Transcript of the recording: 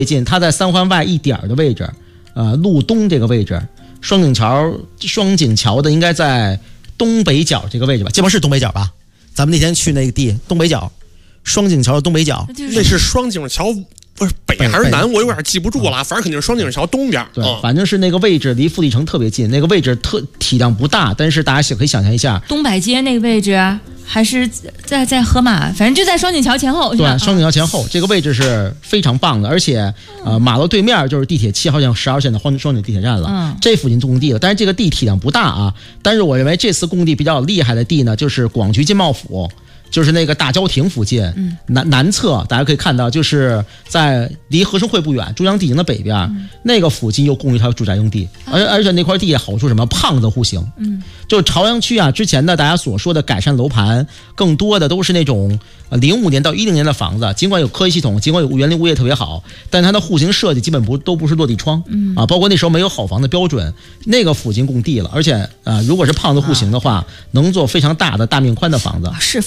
近，它在三环外一点的位置，路东这个位置，双井桥的应该在东北角这个位置吧？ 这不是东北角吧？咱们那天去那个地，东北角，双井桥的东北角， 那是双井桥。不是北还是南，我有点记不住了。反正肯定是双井桥东边。 对，反正是那个位置离富力城特别近，那个位置体量不大，但是大家可以想象一下， 东百街那个位置还是在河马，反正就在双井桥前后。 对，双井桥前后这个位置是非常棒的，而且马路对面就是地铁7号线、12号线的双井地铁站了。这附近种地了，但是这个地体量不大啊。但是我认为这次供地比较厉害的地呢，就是广渠经贸府。就是那个大郊亭附近，南侧大家可以看到，就是在离合生汇不远，中央地形的北边，那个附近又供一条住宅用地，而且那块地好处什么？胖子户型，就朝阳区啊，之前的大家所说的改善楼盘，更多的都是那种05年到10年的房子，尽管有科技系统，尽管有园林物业特别好，但它的户型设计基本都不是落地窗，包括那时候没有好房的标准，那个附近供地了，而且如果是胖子户型的话，能做非常大的大面宽的房子。 是